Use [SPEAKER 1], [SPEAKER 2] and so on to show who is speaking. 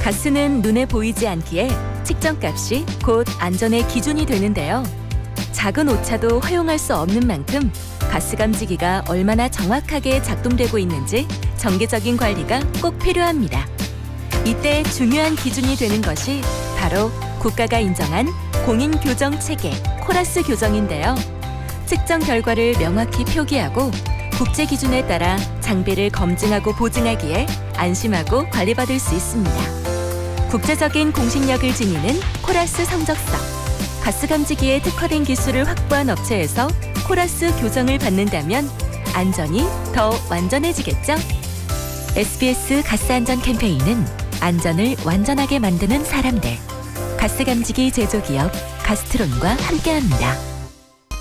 [SPEAKER 1] 가스는 눈에 보이지 않기에 측정값이 곧 안전의 기준이 되는데요. 작은 오차도 허용할 수 없는 만큼 가스 감지기가 얼마나 정확하게 작동되고 있는지 정기적인 관리가 꼭 필요합니다. 이때 중요한 기준이 되는 것이 바로 국가가 인정한 공인교정체계 코라스 교정인데요. 측정 결과를 명확히 표기하고 국제 기준에 따라 장비를 검증하고 보증하기에 안심하고 관리받을 수 있습니다. 국제적인 공신력을 지니는 코라스 성적서, 가스 감지기에 특화된 기술을 확보한 업체에서 코라스 교정을 받는다면 안전이 더 완전해지겠죠? SBS 가스 안전 캠페인은 안전을 완전하게 만드는 사람들, 가스 감지기 제조기업 가스트론과 함께합니다.